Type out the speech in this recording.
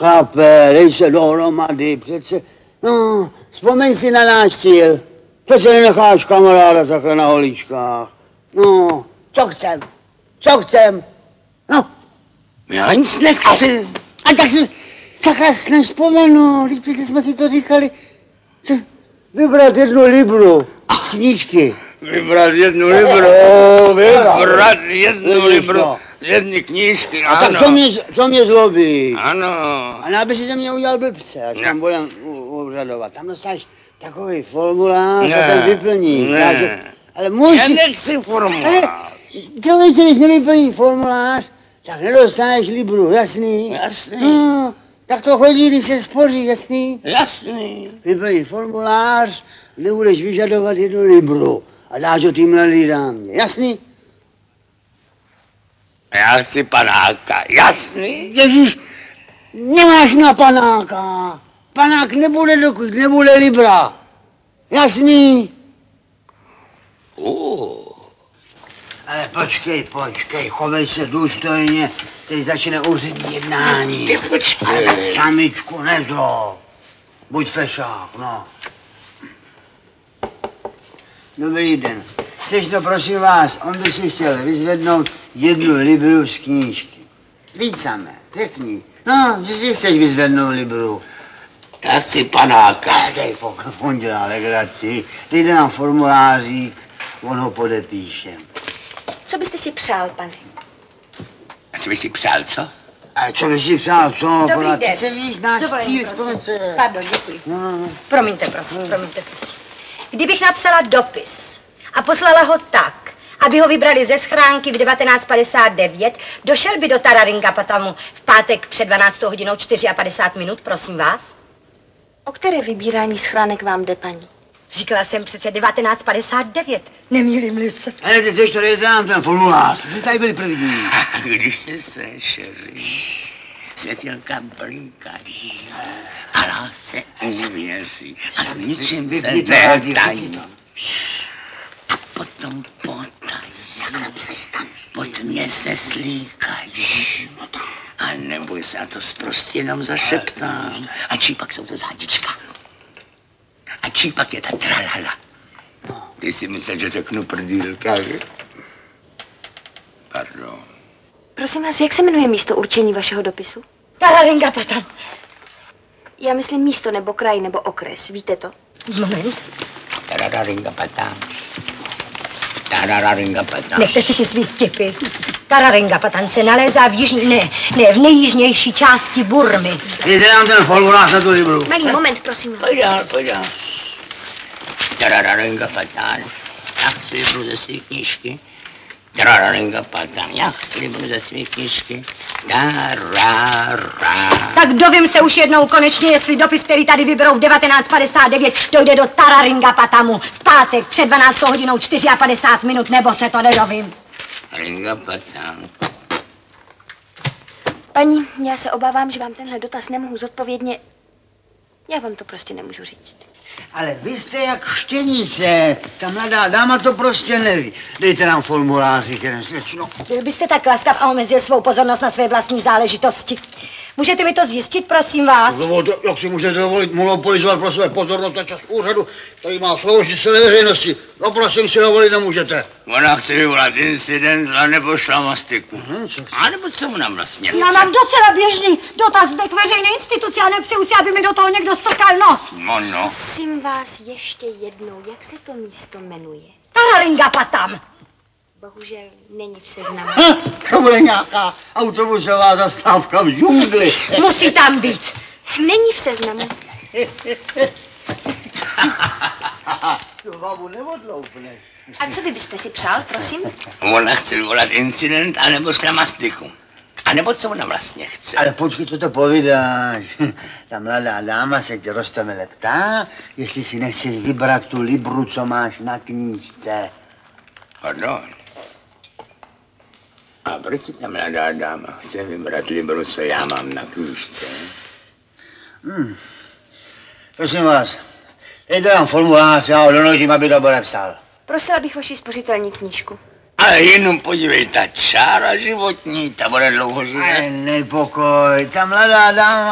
Chlape, dej se dohromady, přece. No, vzpomeň si na náš cíl. Přece nenecháš kamaráda takhle na holíčkách. No, co chcem? Co chcem? No. Já nic nechci. A tak si sakra nevzpomenu, když jsme si to říkali. Vybrat 1 libru knížky. Vybrat 1 libru, vybrat 1 libru z jedné knížky, a ano. Tak co mě zlobí? Ano. A aby si ze mě udělal blbce, až tam budem úřadovat. Tam dostaneš takový formulář a ten vyplní. Ale musíš... Já nechci formulář. Člověče, když nevyplní formulář, tak nedostaneš libru, jasný? Jasný. No, tak to chodí, když se spoří, jasný? Jasný. Vyplní formulář, kde budeš vyžadovat 1 libru a dáš ho týmhle dámě, jasný? Já chci panáka, jasný? Ježíš, nemáš na panáka. Panák nebude, dokud nebude libra. Jasný? Ale počkej, chovej se důstojně, teď začne úřední jednání. Ty počkej. Ale tak samičku nezlo. Buď fešák, no. Dobrý den. Slečno, prosím vás, on by si chtěl vyzvednout 1 libru z knížky. Víc samé, pěkný. No, že si chceš vyzvednout libru. Já chci panáka. Dej, on dělá legraci. Dejte nám formulářík, on ho podepíše. Co byste si přál, pane? A co bys si přál, co? A co bys si přál, co? Dobrý den. Ty se víš, náš Dovolím, cíl, prosím. vzpomeň se. Pardon, děkuji. No. Promiňte, prosím. Kdybych napsala dopis a poslala ho tak, aby ho vybrali ze schránky v 1959, došel by do Tararingapatamu v pátek před 12 hodinou 54 minut, prosím vás? O které vybírání schránek vám jde, paní? Říkala jsem přece 1959, nemýlím-li se. Ale ty to dejte nám ten formulář, že tady byli první. Když se sešeří, světilka blíkají a lásce uvěří a s ničím se netají. A potom potají, sakra přestaň, pod mě se slíkají. A neboj se, a to prostě jenom zašeptám. A čípak jsou to zádička. A čípak je ta tralala. Ty si myslel, že řeknu prdýlka, že? Pardon. Prosím vás, jak se jmenuje místo určení vašeho dopisu? Tararingapatam. Já myslím místo nebo kraj nebo okres, víte to? Moment. Tararingapatám. Tararingapatám. Nechte si ty svý vtipy. Tararingapatan se nalézá v jižní, ne, v nejjižnější části Burmy. Dejte nám ten formulář na tu libru. Malý moment, prosím vás. Pojď dál. Tararingapatám. Já chci libru ze svý knížky. Tararingapatám. Já chci libru ze svý knížky. Tak dovím se už jednou konečně, jestli dopis, který tady vyberou v 1959, dojde do Tararingapatamu v pátek před 12 hodinou 54 minut, nebo se to nedovím. Ringapatám. Paní, já se obávám, že vám tenhle dotaz nemohu zodpovědně... Já vám to prostě nemůžu říct. Ale vy jste jak štěnice, ta mladá dáma to prostě neví. Dejte nám formulářík, jeden slečno. Byl byste tak laskav a omezil svou pozornost na své vlastní záležitosti. Můžete mi to zjistit, prosím vás? Dovolte, jak si můžete dovolit monopolizovat pro své pozornost na čas úřadu, který má sloužit celé veřejnosti. No prosím, si dovolit nemůžete. Ona chce vyvolat incident a nebo šlamastiku. A nebo co ona vlastně chce? Já mám docela běžný dotaz k veřejné instituci a nepřeju si, aby mi do toho někdo strkal nos. No. Prosím vás ještě jednou, jak se to místo jmenuje? Tararingapatam. Bohužel není v seznamu. To bude nějaká autobusová zastávka v džungli. Musí tam být. Není v seznamu. Tu babu neodloupneš. A co vy byste si přál, prosím? Ona chce vyvolat incident a nebo šlamastiku. A nebo co ona vlastně chce? Ale počkej, co to povídáš? Ta mladá dáma se tě roztomile ptá, jestli si nechceš vybrat tu libru, co máš na knížce. Pardon. A proč ta mladá dáma chce vybrat libru, co já mám na knížce? Prosím vás, dejte nám formulář, já ho donutím, aby to podepsal. Prosila bych vaši spořitelní knížku. Ale jenom podívej, ta čára životní, ta bude dlouho žít. Nepokoj, ta mladá dáma